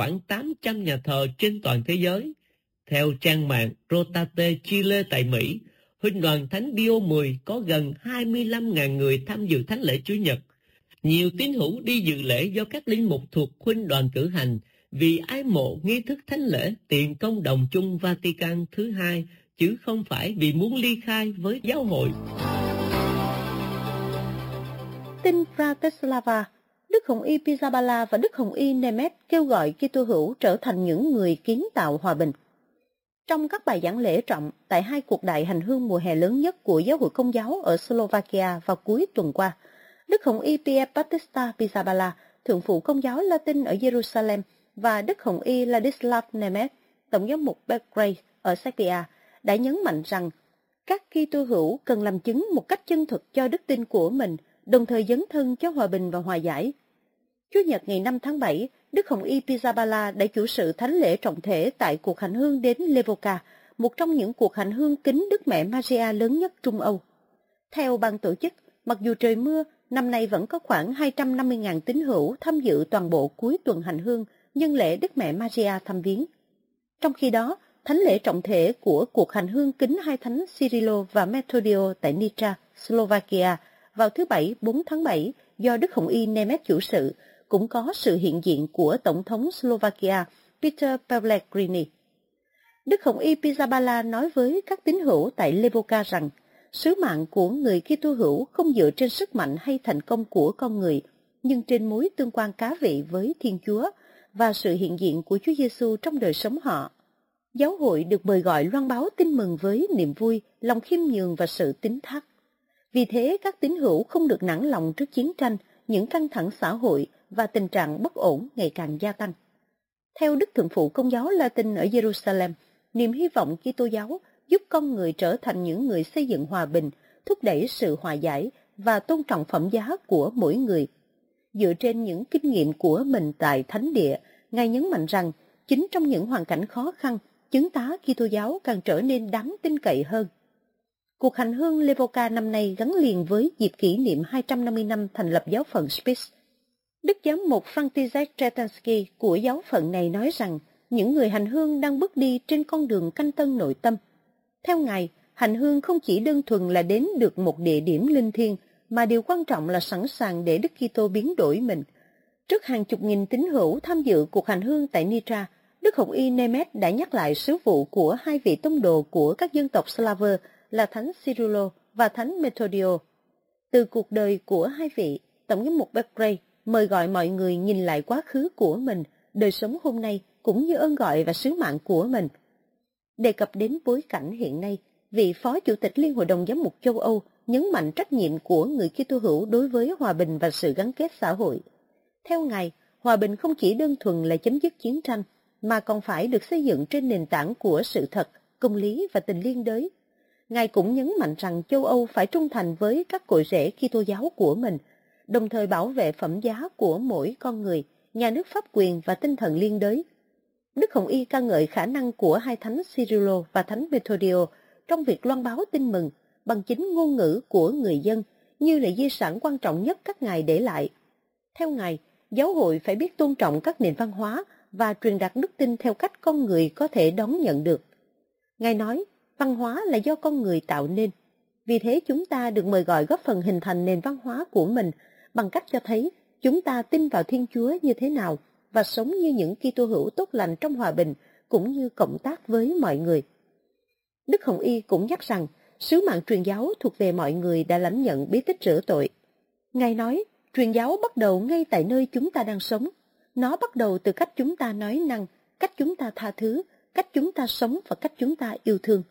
khoảng 800 nhà thờ trên toàn thế giới. Theo trang mạng Rotate Chile tại Mỹ, Huynh đoàn Thánh Pio X có gần 25.000 người tham dự thánh lễ Chủ nhật. Nhiều tín hữu đi dự lễ do các linh mục thuộc Huynh đoàn cử hành vì ái mộ nghi thức thánh lễ tiền công đồng chung Vatican thứ hai, chứ không phải vì muốn ly khai với giáo hội. Tin Bratislava, Đức Hồng Y Pizzaballa và Đức Hồng Y Nemeth kêu gọi Kitô hữu trở thành những người kiến tạo hòa bình. Trong các bài giảng lễ trọng tại hai cuộc đại hành hương mùa hè lớn nhất của giáo hội Công giáo ở Slovakia vào cuối tuần qua, Đức Hồng Y Pier Battista Pizzaballa, thượng phụ Công giáo Latin ở Jerusalem, và Đức Hồng Y Ladislav Nemeth, tổng giám mục Belgrade ở Serbia, đã nhấn mạnh rằng các Kitô hữu cần làm chứng một cách chân thực cho đức tin của mình, đồng thời dấn thân cho hòa bình và hòa giải. Chủ nhật ngày 5 tháng 7, Đức Hồng Y Pizzaballa đã chủ sự thánh lễ trọng thể tại cuộc hành hương đến Levoka, một trong những cuộc hành hương kính Đức Mẹ Maria lớn nhất Trung Âu. Theo ban tổ chức, mặc dù trời mưa, năm nay vẫn có khoảng 250.000 tín hữu tham dự toàn bộ cuối tuần hành hương nhân lễ Đức Mẹ Maria thăm viếng. Trong khi đó, thánh lễ trọng thể của cuộc hành hương kính hai thánh Cyrilo và Methodio tại Nitra, Slovakia vào thứ Bảy 4 tháng 7 do Đức Hồng Y Nemeth chủ sự, cũng có sự hiện diện của Tổng thống Slovakia Peter Pellegrini. Đức Hồng Y Pizzaballa nói với các tín hữu tại Levoka rằng sứ mạng của người Kitô hữu không dựa trên sức mạnh hay thành công của con người, nhưng trên mối tương quan cá vị với Thiên Chúa và sự hiện diện của Chúa Giêsu trong đời sống họ. Giáo hội được mời gọi loan báo tin mừng với niềm vui, lòng khiêm nhường và sự tín thác. Vì thế, các tín hữu không được nản lòng trước chiến tranh, những căng thẳng xã hội và tình trạng bất ổn ngày càng gia tăng. Theo Đức Thượng phụ Công giáo Latin ở Jerusalem, niềm hy vọng Kitô giáo giúp con người trở thành những người xây dựng hòa bình, thúc đẩy sự hòa giải và tôn trọng phẩm giá của mỗi người. Dựa trên những kinh nghiệm của mình tại Thánh Địa, Ngài nhấn mạnh rằng chính trong những hoàn cảnh khó khăn, chứng tá Kitô giáo càng trở nên đáng tin cậy hơn. Cuộc hành hương Levoka năm nay gắn liền với dịp kỷ niệm 250 năm thành lập giáo phận Spiš. Đức giám mục František Tretansky của giáo phận này nói rằng những người hành hương đang bước đi trên con đường canh tân nội tâm. Theo Ngài, hành hương không chỉ đơn thuần là đến được một địa điểm linh thiêng, mà điều quan trọng là sẵn sàng để Đức Kitô biến đổi mình. Trước hàng chục nghìn tín hữu tham dự cuộc hành hương tại Nitra, Đức Hồng Y Nemeth đã nhắc lại sứ vụ của hai vị tông đồ của các dân tộc Slav là Thánh Cyrilo và Thánh Methodio. Từ cuộc đời của hai vị, Tổng giám mục Belgrade mời gọi mọi người nhìn lại quá khứ của mình, đời sống hôm nay cũng như ơn gọi và sứ mạng của mình. Đề cập đến bối cảnh hiện nay, vị Phó Chủ tịch Liên hội đồng Giám mục châu Âu nhấn mạnh trách nhiệm của người Kitô hữu đối với hòa bình và sự gắn kết xã hội. Theo Ngài, hòa bình không chỉ đơn thuần là chấm dứt chiến tranh, mà còn phải được xây dựng trên nền tảng của sự thật, công lý và tình liên đới. Ngài cũng nhấn mạnh rằng châu Âu phải trung thành với các cội rễ Kitô giáo của mình, đồng thời bảo vệ phẩm giá của mỗi con người, nhà nước pháp quyền và tinh thần liên đới. Đức Hồng Y ca ngợi khả năng của hai thánh Cyrilo và thánh Methodio trong việc loan báo tin mừng bằng chính ngôn ngữ của người dân như là di sản quan trọng nhất các ngài để lại. Theo Ngài, giáo hội phải biết tôn trọng các nền văn hóa và truyền đạt đức tin theo cách con người có thể đón nhận được. Ngài nói, văn hóa là do con người tạo nên. Vì thế chúng ta được mời gọi góp phần hình thành nền văn hóa của mình bằng cách cho thấy chúng ta tin vào Thiên Chúa như thế nào và sống như những Kitô hữu tốt lành trong hòa bình cũng như cộng tác với mọi người. Đức Hồng Y cũng nhắc rằng sứ mạng truyền giáo thuộc về mọi người đã lãnh nhận bí tích rửa tội. Ngài nói, truyền giáo bắt đầu ngay tại nơi chúng ta đang sống. Nó bắt đầu từ cách chúng ta nói năng, cách chúng ta tha thứ, cách chúng ta sống và cách chúng ta yêu thương.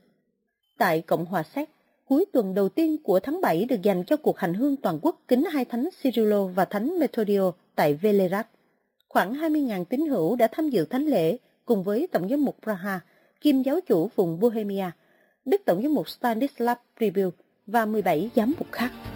Tại Cộng hòa Séc, cuối tuần đầu tiên của tháng 7 được dành cho cuộc hành hương toàn quốc kính hai thánh Cyrilo và thánh Methodio tại Velehrad. Khoảng 20.000 tín hữu đã tham dự thánh lễ cùng với Tổng giám mục Praha, kiêm giáo chủ vùng Bohemia, Đức Tổng giám mục Stanislav Pribiu và 17 giám mục khác.